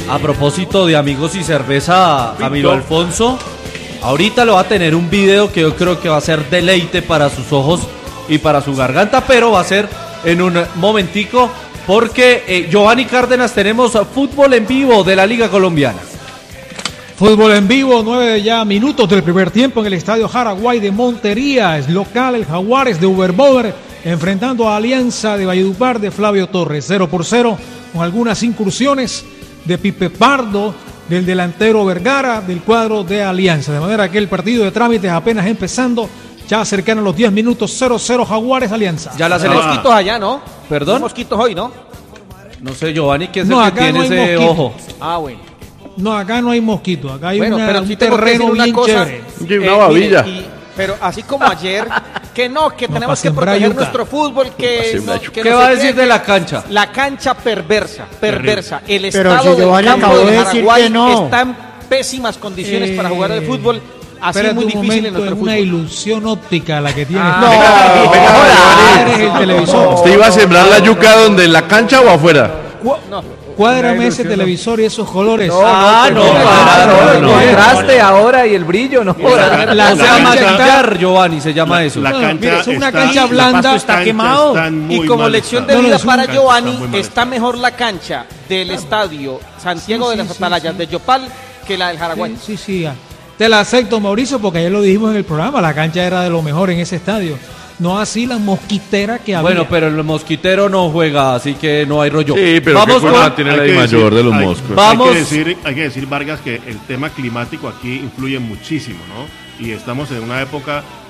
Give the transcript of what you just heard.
A propósito de amigos y cerveza, Camilo Alfonso, ahorita lo va a tener un video que yo creo que va a ser deleite para sus ojos y para su garganta, pero va a ser en un momentico, porque Giovanni Cárdenas, tenemos fútbol en vivo de la Liga Colombiana. Fútbol en vivo, 9 ya minutos del primer tiempo en el Estadio Jaraguay de Montería. Es local el Jaguares de Uberboder enfrentando a Alianza de Valledupar de Flavio Torres. 0-0 con algunas incursiones de Pipe Pardo, del delantero Vergara, del cuadro de Alianza. De manera que el partido de trámites apenas empezando, ya cercano a los 10 minutos. 0-0 Jaguares Alianza. Ya las mosquitos allá, ¿no? ¿Perdón? Hay mosquitos hoy, ¿no? No sé, Giovanni, ¿qué es No, el que acá tiene no hay ese mosquito. ojo? Ah, bueno. No, acá no hay mosquito, acá hay Pero un sí tengo que decir terreno una bien cosa. chévere. Una babilla. Pero así como ayer, que no, que No, tenemos pa' que sembrar proteger yuca. nuestro fútbol, que sembrar no, yuca. que ¿Qué no va sé a decir qué, de la cancha? La cancha perversa. El Pero estado si del Giovanni campo acabó de de decir Jaraguay que no. está en pésimas condiciones para jugar al fútbol. Así es Espérate muy un difícil en momento, nuestro es una fútbol. ilusión óptica la que tiene. Venga, Eres el televisor. ¿Usted iba a sembrar la yuca donde, en la cancha o afuera? Cuádrame ese televisor y esos colores. No, El contraste ahora y el brillo, no. La Se llama cancha está- Villar, Giovanni, se llama eso. La No, cancha mira, es una está- cancha la blanda, cancha está quemado. está en Y muy como mal lección de estado. vida es un para cancha Giovanni, está muy mal está mejor la cancha del estadio Santiago de las Atalayas de Yopal que la del Jaraguay. Sí. Te la acepto, Mauricio, porque ayer lo dijimos en el programa. La cancha era de lo mejor en ese estadio. No así la mosquitera que había. Bueno, pero el mosquitero no juega, así que no hay rollo. Sí, pero vamos ¿qué culpa con... tiene Hay la que mayor decir- de los hay- moscos? Vamos. Hay que decir, Vargas, que el tema climático aquí influye muchísimo, ¿no? Y estamos en una época